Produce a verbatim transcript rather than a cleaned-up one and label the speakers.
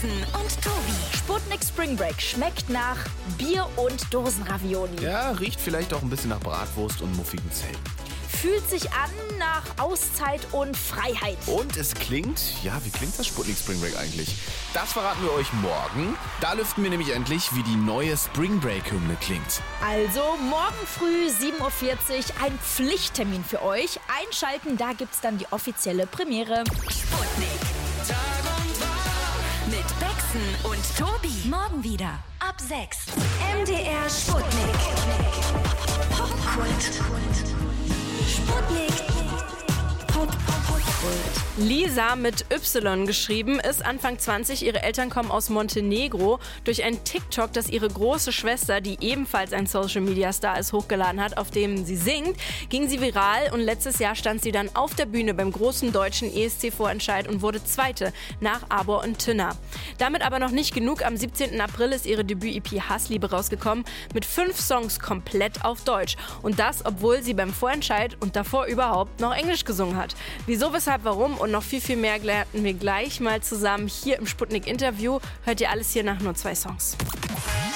Speaker 1: Und Tobi.
Speaker 2: Sputnik Spring Break schmeckt nach Bier und Dosenravioli.
Speaker 3: Ja, riecht vielleicht auch ein bisschen nach Bratwurst und muffigen Zellen.
Speaker 2: Fühlt sich an nach Auszeit und Freiheit.
Speaker 3: Und es klingt, ja, wie klingt das Sputnik Spring Break eigentlich? Das verraten wir euch morgen. Da lüften wir nämlich endlich, wie die neue Spring Break-Hymne klingt.
Speaker 2: Also morgen früh sieben Uhr vierzig, ein Pflichttermin für euch. Einschalten, da gibt's dann die offizielle Premiere.
Speaker 1: Sputnik. Tag und Tag. Mit Bexen und Tobi. Morgen wieder. Ab sechs. M D R Sputnik. Popkult. Sputnik. Popkult.
Speaker 4: Lisa mit Y geschrieben ist Anfang zwanzig. Ihre Eltern kommen aus Montenegro. Durch ein TikTok, das ihre große Schwester, die ebenfalls ein Social-Media-Star ist, hochgeladen hat, auf dem sie singt, ging sie viral und letztes Jahr stand sie dann auf der Bühne beim großen deutschen E S C-Vorentscheid und wurde Zweite nach Arbor und Tünner. Damit aber noch nicht genug. Am siebzehnten April ist ihre Debüt-E P Hassliebe rausgekommen mit fünf Songs komplett auf Deutsch. Und das, obwohl sie beim Vorentscheid und davor überhaupt noch Englisch gesungen hat. Wieso, weshalb, warum und noch viel, viel mehr lernen wir gleich mal zusammen hier im Sputnik-Interview. Hört ihr alles hier nach nur zwei Songs.